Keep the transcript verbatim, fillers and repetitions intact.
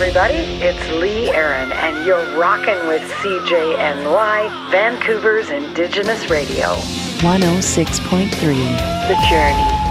everybody. It's Lee Aaron, and you're rocking with C J N Y, Vancouver's Indigenous Radio. one oh six point three. The Journey.